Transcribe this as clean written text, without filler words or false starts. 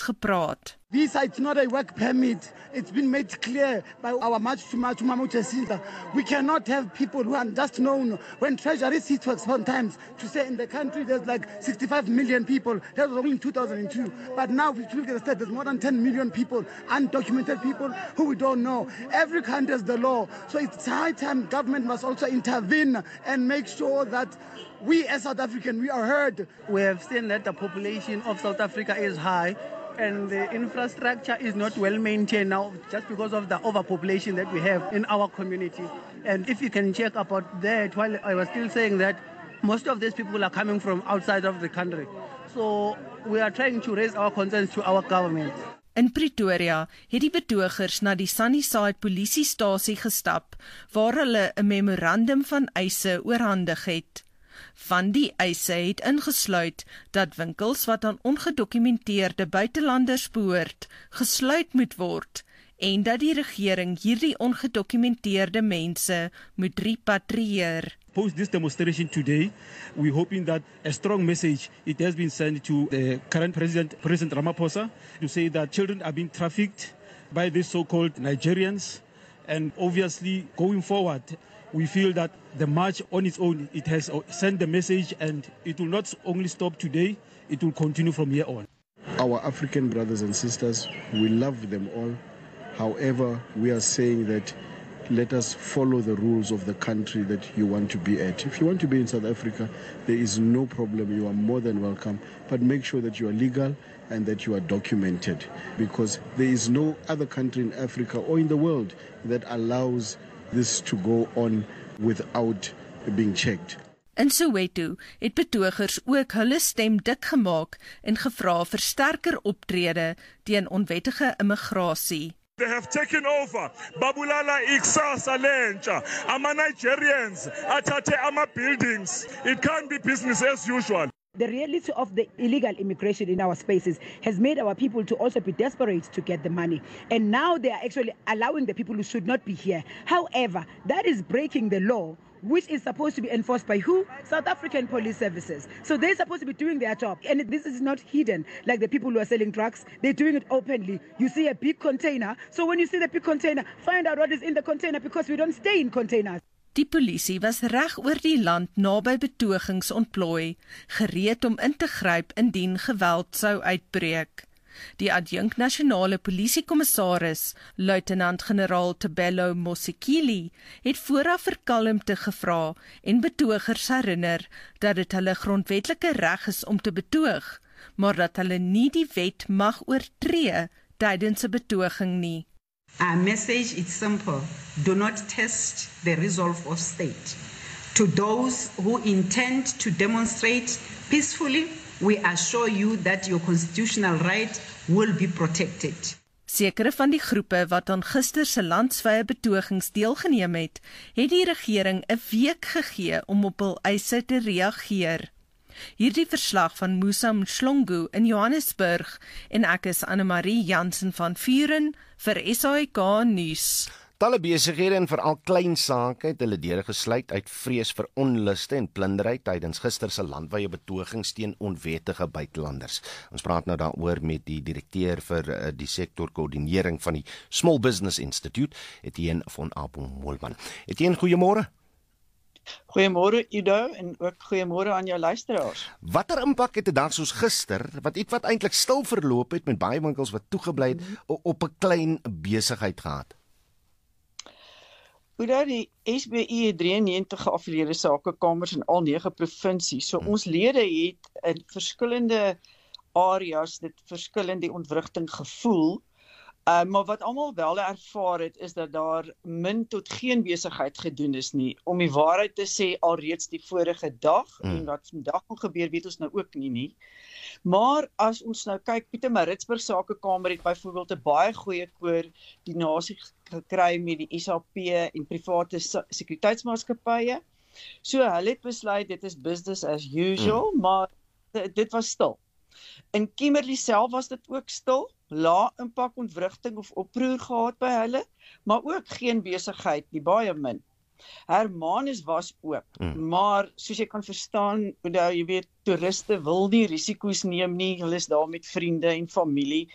gepraat. Visa, it's not a work permit. It's been made clear by our March to Mamucha Sita. We cannot have people who are just known when Treasury sits for sometimes to say in the country there's like 65 million people. That was only in 2002. But now if you look at the state, there's more than 10 million people, undocumented people who we don't know. Every country has the law. So it's high time government must also intervene and make sure that we as South African, we are heard. We have seen that the population of South Africa is high and the infrastructure is not well maintained now just because of the overpopulation that we have in our community. And if you can check about that, while I was still saying that most of these people are coming from outside of the country. So we are trying to raise our concerns to our government. In Pretoria het die betogers na die Sunnyside polisiestasie gestap, waar hulle 'n memorandum van eise oorhandig het. Van die eise het ingesluit dat winkels wat aan ongedokumenteerde buitelanders behoort, gesluit moet word en dat die regering hierdie ongedokumenteerde mense moet repatrieer. Post this demonstration today, we're hoping that a strong message it has been sent to the current President Ramaphosa, to say that children are being trafficked by these so-called Nigerians, and obviously going forward, we feel that the march on its own, it has sent the message and it will not only stop today, it will continue from here on. Our African brothers and sisters, we love them all. However, we are saying that let us follow the rules of the country that you want to be at. If you want to be in South Africa, there is no problem. You are more than welcome. But make sure that you are legal and that you are documented, because there is no other country in Africa or in the world that allows this to go on without being checked. In Soweto het betogers ook hulle stem dik gemaak en gevra vir sterker optrede teen onwettige immigrasie. They have taken over. Babulala Iksasa Lencha, Ama Nigerians, Atate Ama buildings. It can't be business as usual. The reality of the illegal immigration in our spaces has made our people to also be desperate to get the money. And now they are actually allowing the people who should not be here. However, that is breaking the law, which is supposed to be enforced by who? South African police services. So they're supposed to be doing their job. And this is not hidden, like the people who are selling drugs. They're doing it openly. You see a big container. So when you see the big container, find out what is in the container, because we don't stay in containers. Die polisie was reg oor die land naby betogings ontplooi, gereed om in te gryp indien geweld sou uitbreek. Die adjunk nasionale polisiekommissaris, luitenant-generaal Tebello Mosekile, het vooraf vir kalmte gevra en betogers herinner dat dit hulle grondwetlike reg is om te betoog, maar dat hulle nie die wet mag oortree tydens 'n betoging nie. Our message is simple. Do not test the resolve of state. To those who intend to demonstrate peacefully, we assure you that your constitutional right will be protected. Sekere van die groepe wat aan gister se landswye betogings deelgeneem het, het die regering 'n week gegee om op hul eise te reageer. Hierdie verslag van Musa Mhlongo in Johannesburg en ek is Anne-Marie Jansen van Vuren vir SAK nuus. Talle besighede en veral klein sake het hulle deure gesluit uit vrees vir onluste en plundering tydens gister se landwyse betogings teen onwettige buitelanders. Ons praat nou daaroor met die direkteur vir die sektorkoördinering van die Small Business Institute, Etienne van Apel-Molman. Etienne, goeiemôre. Goeiemôre Ido en ook goeiemôre aan jou luisteraars. Watter impak het 'n dag soos gister, wat iets wat eintlik stil verloop het met baie winkels wat toegebly het, op 'n klein besigheid gehad? Ido, die SBI het 93 geaffilieerde sakekamers in al 9 provinsies. So ons lede het in verskillende areas dit verskillende ontwrigting gevoel. Maar wat almal wel ervaar het, is dat daar min tot geen besigheid gedoen is nie. Om die waarheid te sê, alreeds die vorige dag, en wat vandag gaan gebeur, weet ons nou ook nie. Maar as ons nou kyk, Pietermaritzburg Sakekamer het byvoorbeeld 'n baie goeie koördinasie gekry met die SAP en private sekuriteitsmaatskappye. So hulle het besluit, dit is business as usual, maar dit was stil. In Kimberley self was dit ook stil, lae impak ontwrigting of oproer gehad by hulle, maar ook geen besigheid nie, baie min. Hermanus was oop, maar soos jy kan verstaan, jy weet, toeriste wil nie risiko's neem nie, hulle is daar met vriende en familie,